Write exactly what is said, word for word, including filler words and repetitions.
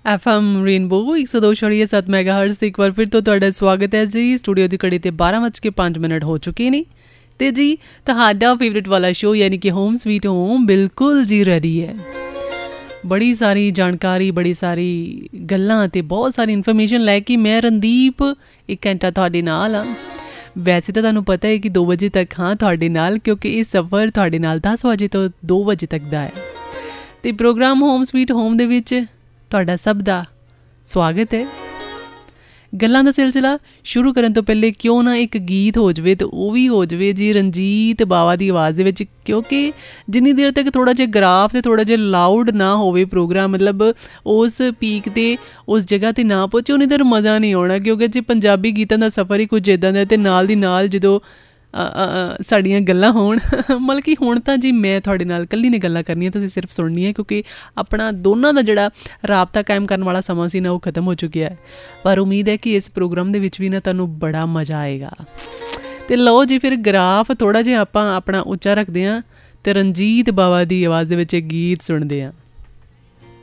F M rainbow ਇੱਕ ਸੌ ਦੋ ਛੜੀਏ ਸੱਤ ਮੈਗਾ ਹਰਟਜ਼ 'ਤੇ ਇੱਕ ਵਾਰ ਫਿਰ ਤੋਂ ਤੁਹਾਡਾ ਸਵਾਗਤ ਹੈ ਜੀ। ਸਟੂਡੀਓ ਦੀ ਘੜੀ 'ਤੇ ਬਾਰਾਂ ਵੱਜ ਕੇ ਪੰਜ ਮਿੰਟ ਹੋ ਚੁੱਕੇ ਨੇ ਅਤੇ ਜੀ ਤੁਹਾਡਾ ਫੇਵਰੇਟ ਵਾਲਾ ਸ਼ੋਅ ਯਾਨੀ ਕਿ ਹੋਮ ਸਵੀਟ ਹੋਮ ਬਿਲਕੁਲ ਜੀ ਰੈਡੀ ਹੈ। ਬੜੀ ਸਾਰੀ ਜਾਣਕਾਰੀ, ਬੜੀ ਸਾਰੀ ਗੱਲਾਂ ਅਤੇ ਬਹੁਤ ਸਾਰੀ ਇਨਫੋਰਮੇਸ਼ਨ ਲੈ ਕੇ ਮੈਂ ਰਣਦੀਪ ਇੱਕ ਘੰਟਾ ਤੁਹਾਡੇ ਨਾਲ ਹਾਂ। ਵੈਸੇ ਤਾਂ ਤੁਹਾਨੂੰ ਪਤਾ ਹੈ ਕਿ ਦੋ ਵਜੇ ਤੱਕ ਹਾਂ ਤੁਹਾਡੇ ਨਾਲ, ਕਿਉਂਕਿ ਇਹ ਸਫ਼ਰ ਤੁਹਾਡੇ ਨਾਲ ਦਸ ਵਜੇ ਤੋਂ ਦੋ ਵਜੇ ਤੱਕ ਦਾ ਹੈ। ਅਤੇ ਪ੍ਰੋਗਰਾਮ ਹੋਮ ਸਵੀਟ ਹੋਮ ਦੇ ਵਿੱਚ ਤੁਹਾਡਾ ਸਭ ਦਾ ਸਵਾਗਤ ਹੈ। ਗੱਲਾਂ ਦਾ ਸਿਲਸਿਲਾ ਸ਼ੁਰੂ ਕਰਨ ਤੋਂ ਪਹਿਲੇ ਕਿਉਂ ਨਾ ਇੱਕ ਗੀਤ ਹੋ ਜਾਵੇ, ਅਤੇ ਉਹ ਵੀ ਹੋ ਜਾਵੇ ਜੀ ਰਣਜੀਤ ਬਾਵਾ ਦੀ ਆਵਾਜ਼ ਦੇ ਵਿੱਚ, ਕਿਉਂਕਿ ਜਿੰਨੀ ਦੇਰ ਤੱਕ ਥੋੜ੍ਹਾ ਜਿਹਾ ਗਰਾਫ ਅਤੇ ਥੋੜ੍ਹਾ ਜਿਹਾ ਲਾਊਡ ਨਾ ਹੋਵੇ ਪ੍ਰੋਗਰਾਮ, ਮਤਲਬ ਉਸ ਪੀਕ 'ਤੇ ਉਸ ਜਗ੍ਹਾ 'ਤੇ ਨਾ ਪਹੁੰਚੇ, ਉਨੀ ਦੇਰ ਮਜ਼ਾ ਨਹੀਂ ਆਉਣਾ। ਕਿਉਂਕਿ ਜੇ ਪੰਜਾਬੀ ਗੀਤਾਂ ਦਾ ਸਫ਼ਰ ਹੀ ਕੁਝ ਇੱਦਾਂ ਦਾ, ਅਤੇ ਨਾਲ ਦੀ ਨਾਲ ਜਦੋਂ ਸਾਡੀਆਂ ਗੱਲਾਂ ਹੋਣ, ਮਤਲਬ ਕਿ ਹੁਣ ਤਾਂ ਜੀ ਮੈਂ ਤੁਹਾਡੇ ਨਾਲ ਇਕੱਲੀ ਨੇ ਗੱਲਾਂ ਕਰਨੀਆਂ, ਤੁਸੀਂ ਸਿਰਫ ਸੁਣਨੀਆਂ, ਕਿਉਂਕਿ ਆਪਣਾ ਦੋਨਾਂ ਦਾ ਜਿਹੜਾ ਰਾਬਤਾ ਕਾਇਮ ਕਰਨ ਵਾਲਾ ਸਮਾਂ ਸੀ ਨਾ ਉਹ ਖਤਮ ਹੋ ਚੁੱਕਿਆ ਹੈ। ਪਰ ਉਮੀਦ ਹੈ ਕਿ ਇਸ ਪ੍ਰੋਗਰਾਮ ਦੇ ਵਿੱਚ ਵੀ ਨਾ ਤੁਹਾਨੂੰ ਬੜਾ ਮਜ਼ਾ ਆਏਗਾ। ਅਤੇ ਲਓ ਜੀ ਫਿਰ ਗਰਾਫ ਥੋੜ੍ਹਾ ਜਿਹਾ ਆਪਾਂ ਆਪਣਾ ਉੱਚਾ ਰੱਖਦੇ ਹਾਂ ਅਤੇ ਰਣਜੀਤ ਬਾਵਾ ਦੀ ਆਵਾਜ਼ ਦੇ ਵਿੱਚ ਇਹ ਗੀਤ ਸੁਣਦੇ ਹਾਂ।